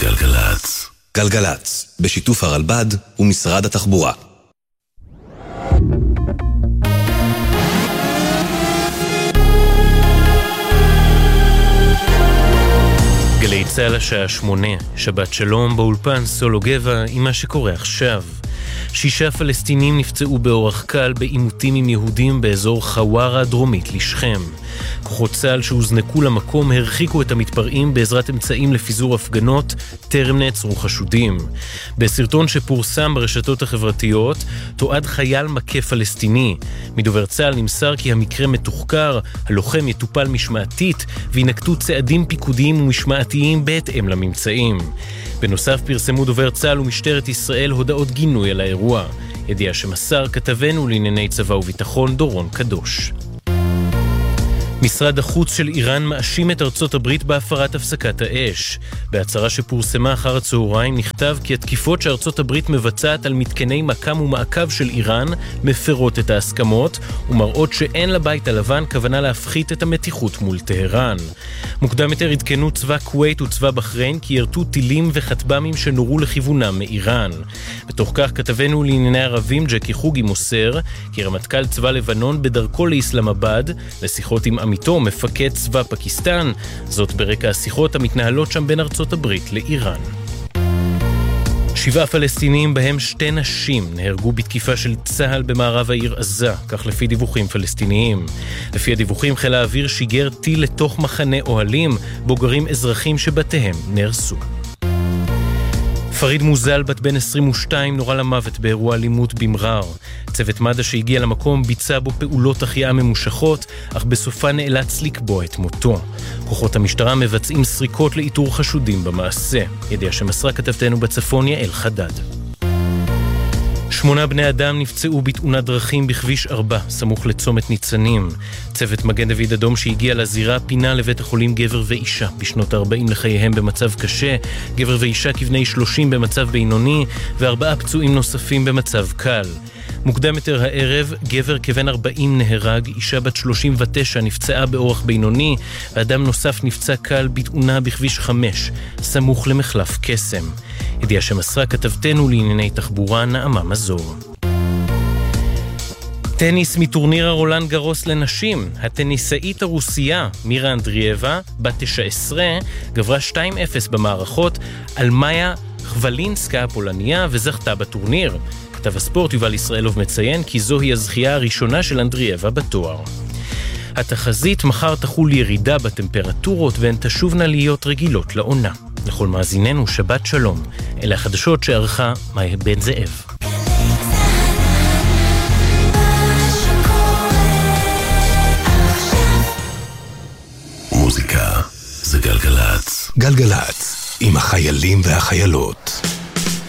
גלגלצ. גלגלצ, בשיתוף הרלב"ד ומשרד התחבורה. גלי צהל השעה 8, שבת שלום באולפן סולו גבע עם מה שקורה עכשיו. 6 פלסטינים נפצעו באורח קל בעימותים עם יהודים באזור חווארה דרומית לשכם. כוחות צה"ל שהוזנקו למקום הרחיקו את המתפרעים בעזרת אמצעים לפיזור הפגנות, טרם נעצרו חשודים. בסרטון שפורסם ברשתות החברתיות, תועד חייל מכה פלסטיני. מדובר צה"ל נמסר כי המקרה מתוחקר, הלוחם יטופל משמעתית וינקטו צעדים פיקודיים ומשמעתיים בהתאם לממצאים. בנוסף פרסמו דובר צה"ל ומשטרת ישראל הודעות גינוי על האירוע. ידיעה שמסר כתבנו לענייני צבא וביטחון דורון קדוש. משרד החוץ של איראן מאשים את ארצות הברית בהפרת הפסקת האש. בהצהרה שפורסמה אחר הצהריים נכתב כי התקיפות שארצות הברית מבצעת על מתקני מקם ומעקב של איראן מפרות את ההסכמות ומראות שאין לבית הלבן כוונה להפחית את המתיחות מול טהרן. מוקדם יותר עדכנו צבא כווית וצבא בחריין כי ירתו טילים וכטב"מים שנורו לכיוונם מאיראן. בתוך כך כתבנו לענייני ערבים ג'קי חוגי מוסר כי רמטכ"ל צבא לבנון בדרכו לאסלאמבאד לשיחות עם עמיתו מפקד צבא פקיסטן, זאת ברקע השיחות המתנהלות שם בין ארצות הברית לאיראן. 7 פלסטינים בהם 2 נשים נהרגו בתקיפה של צה"ל במערב העיר עזה, כך לפי דיווחים פלסטיניים. לפי הדיווחים חיל האוויר שיגר טיל לתוך מחנה אוהלים, בו גרים אזרחים שבתיהם נהרסו. פריד מוזל בת בן 22 נורה למוות באירוע אלימות במרר. צוות מד"א שהגיע למקום ביצע בו פעולות החייאה ממושכות, אך בסופה נאלץ לקבוע את מותו. כוחות המשטרה מבצעים סריקות לאיתור חשודים במעשה. ידיעה שמסרה כתבתנו בצפון יעל חדד. 8 בני אדם נפצעו בתאונת דרכים בכביש 4, סמוך לצומת ניצנים. צוות מגן דוד אדום שהגיע לזירה פינה לבית החולים גבר ואישה בשנות ה-40 לחייהם במצב קשה, גבר ואישה כבני 30 במצב בינוני, ו4 פצועים נוספים במצב קל. מוקדם יותר הערב, גבר כבן 40 נהרג, אישה בת 39 נפצעה באורח בינוני, ואדם נוסף נפצע קל בתאונה בכביש 5, סמוך למחלף קסם. ידיעה שמסרה כתבתנו לענייני תחבורה נעמה מזור. טניס מטורניר הרולנד גרוס לנשים. הטניסאית הרוסייה מירה אנדריאבה, בת 19, גברה 2-0 במערכות על מאיה חוולינסקה הפולניה וזכתה בטורניר. כתב הספורט יובל ישראלוב מציין כי זוהי הזכייה הראשונה של אנדריאבה בתואר. התחזית מחר תחול ירידה בטמפרטורות והן תשובנה להיות רגילות לעונה. לכל מאזיננו שבת שלום. אלה החדשות שערכה מאיה בן זאב. מוזיקה זה גלגלצ. גלגלצ עם החיילים והחיילות.